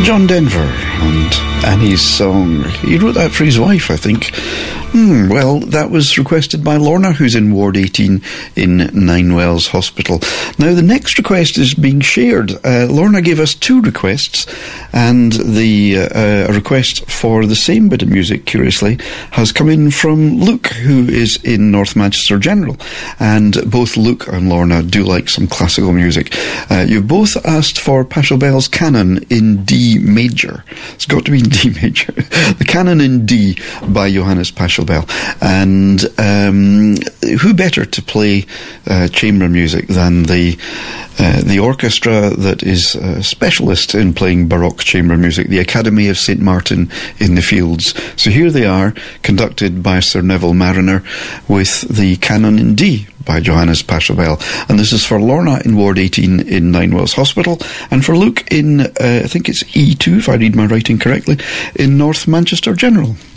John Denver and Annie's Song. He wrote that for his wife, I think. Well, that was requested by Lorna, who's in Ward 18 in Ninewells Hospital. Now, the next request is being shared. Lorna gave us two requests, and a request for the same bit of music, curiously, has come in from Luke, who is in North Manchester General. And both Luke and Lorna do like some classical music. You've both asked for Pachelbel's Canon in D major. It's got to be in D major. The Canon in D by Johannes Pachelbel. And who better to play chamber music than the orchestra that is a specialist in playing Baroque chamber music, the Academy of St. Martin in the Fields. So here they are, conducted by Sir Neville Mariner, with the Canon in D by Johannes Pachelbel. And this is for Lorna in Ward 18 in Ninewells Hospital, and for Luke in, I think it's E2, if I read my writing correctly, in North Manchester General.